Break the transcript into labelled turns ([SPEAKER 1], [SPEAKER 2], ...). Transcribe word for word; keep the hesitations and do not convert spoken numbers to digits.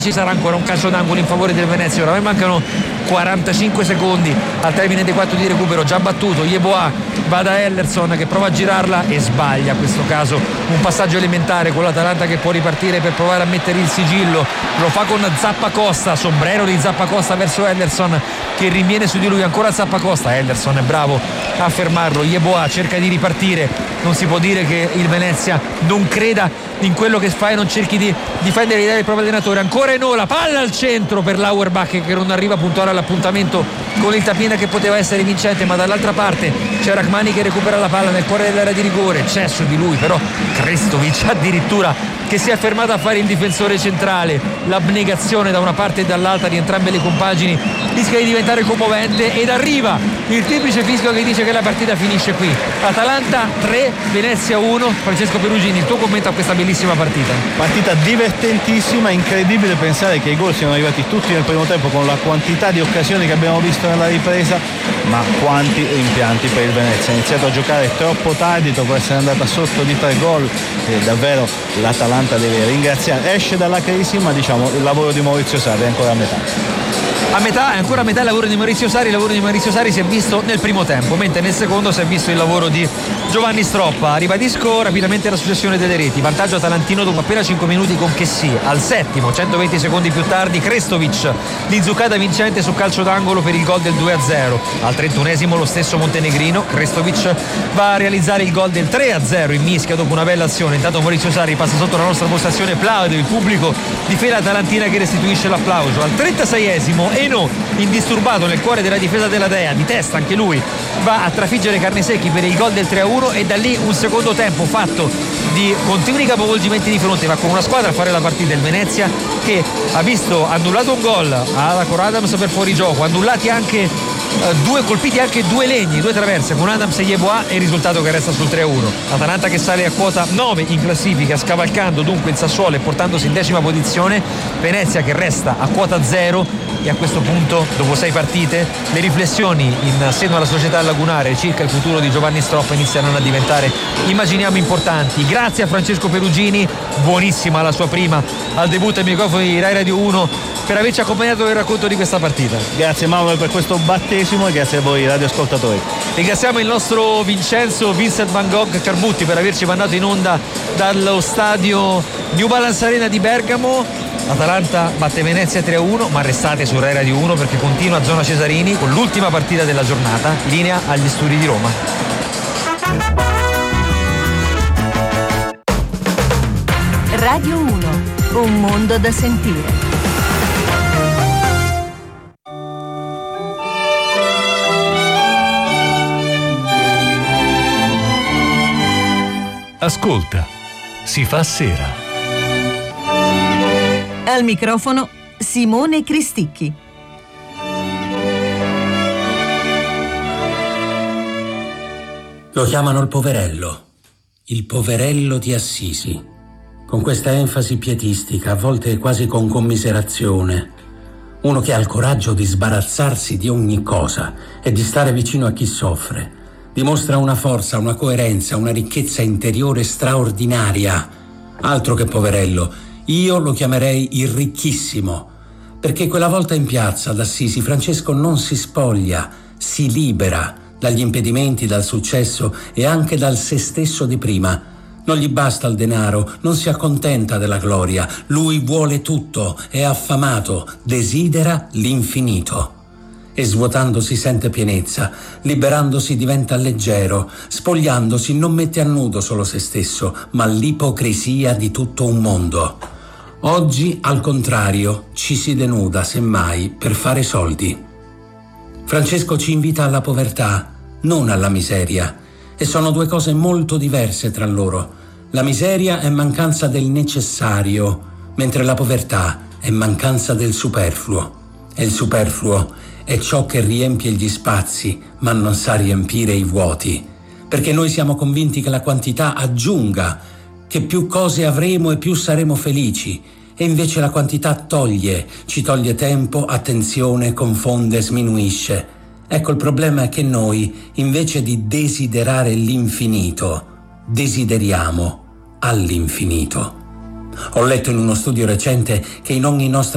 [SPEAKER 1] Ci sarà ancora un calcio d'angolo in favore del Venezia. Oramai mancano quarantacinque secondi al termine dei quattro di recupero. Già battuto Yeboah, va da Ellerson che prova a girarla e sbaglia. In questo caso un passaggio elementare con l'Atalanta che può ripartire per provare a mettere il sigillo. Lo fa con Zappacosta, sombrero di Zappacosta verso Ellerson che rinviene su di lui. Ancora Zappacosta, Ellerson è bravo a fermarlo. Yeboah cerca di ripartire. Non si può dire che il Venezia non creda in quello che fa e non cerchi di difendere l'idea del proprio allenatore. Ancora Enola, palla al centro per l'Auerbach che non arriva a puntuare all'appuntamento con il Tapina che poteva essere vincente, ma dall'altra parte c'è Rachmani che recupera la palla nel cuore dell'area di rigore. C'è su di lui però Krestovic addirittura che si è fermato a fare il difensore centrale. L'abnegazione da una parte e dall'altra di entrambe le compagini rischia di diventare commovente ed arriva il triplice fischio che dice che la partita finisce qui. Atalanta tre, Venezia uno. Francesco Perugini, il tuo commento a questa bellissima partita?
[SPEAKER 2] Partita divertentissima, incredibile pensare che i gol siano arrivati tutti nel primo tempo con la quantità di occasioni che abbiamo visto nella ripresa, ma quanti rimpianti per il Venezia. Ha iniziato a giocare troppo tardi dopo essere andata sotto di tre gol e davvero l'Atalanta deve ringraziare. Esce dalla crisi, ma diciamo il lavoro di Maurizio Sarri è ancora a metà.
[SPEAKER 1] A metà, è ancora a metà il lavoro di Maurizio Sarri. Il lavoro di Maurizio Sarri si è visto nel primo tempo, mentre nel secondo si è visto il lavoro di Giovanni Stroppa. Ribadisco rapidamente la successione delle reti. Vantaggio atalantino dopo appena cinque minuti con Chessy. Al settimo, centoventi secondi più tardi, Krestovic, l'inzuccata vincente su calcio d'angolo per il gol del due a zero. Al trentunesimo lo stesso montenegrino, Krestovic va a realizzare il gol del tre a zero in mischia dopo una bella azione. Intanto Maurizio Sarri passa sotto la nostra postazione, applaude il pubblico di fila atalantina che restituisce l'applauso. Al trentaseiesimo Eno, indisturbato nel cuore della difesa della Dea, di testa anche lui, va a trafiggere Carnesecchi per il gol del tre a uno e da lì un secondo tempo fatto di continui capovolgimenti di fronte, ma con una squadra a fare la partita, il Venezia, che ha visto annullato un gol alla Cor Adams per fuorigioco, annullati anche eh, due, colpiti anche due legni, due traverse con Adams e Yeboah, e il risultato che resta sul tre a uno. Atalanta che sale a quota nove in classifica, scavalcando dunque il Sassuolo e portandosi in decima posizione. Venezia che resta a quota zero. E a questo punto, dopo sei partite, le riflessioni in seno alla società lagunare circa il futuro di Giovanni Stroppa iniziano a diventare, immaginiamo, importanti. Grazie a Francesco Perugini, buonissima la sua prima al debutto ai microfoni di Rai Radio uno, per averci accompagnato nel racconto di questa partita.
[SPEAKER 2] Grazie Mauro per questo battesimo e grazie a voi radioascoltatori.
[SPEAKER 1] Ringraziamo il nostro Vincenzo Vincent Van Gogh Carbutti per averci mandato in onda dallo stadio New Balance Arena di Bergamo. Atalanta batte Venezia tre a uno, ma restate su Rai Radio uno perché continua Zona Cesarini con l'ultima partita della giornata, linea agli studi di Roma.
[SPEAKER 3] Radio uno, un mondo da sentire.
[SPEAKER 4] Ascolta, si fa sera.
[SPEAKER 3] Al microfono Simone Cristicchi.
[SPEAKER 5] Lo chiamano il poverello, il poverello di Assisi, con questa enfasi pietistica, a volte quasi con commiserazione. Uno che ha il coraggio di sbarazzarsi di ogni cosa e di stare vicino a chi soffre. Dimostra una forza, una coerenza, una ricchezza interiore straordinaria. Altro che poverello. Io lo chiamerei il ricchissimo, perché quella volta in piazza ad Assisi Francesco non si spoglia, si libera dagli impedimenti, dal successo e anche dal se stesso di prima. Non gli basta il denaro, non si accontenta della gloria, lui vuole tutto, è affamato, desidera l'infinito. E svuotandosi sente pienezza, liberandosi diventa leggero, spogliandosi non mette a nudo solo se stesso, ma l'ipocrisia di tutto un mondo. Oggi, al contrario, ci si denuda, semmai, per fare soldi. Francesco ci invita alla povertà, non alla miseria, e sono due cose molto diverse tra loro. La miseria è mancanza del necessario, mentre la povertà è mancanza del superfluo. E il superfluo è ciò che riempie gli spazi, ma non sa riempire i vuoti. Perché noi siamo convinti che la quantità aggiunga, che più cose avremo e più saremo felici, e invece la quantità toglie, ci toglie tempo, attenzione, confonde, sminuisce. Ecco, il problema è che noi, invece di desiderare l'infinito, desideriamo all'infinito. Ho letto in uno studio recente che in ogni nostra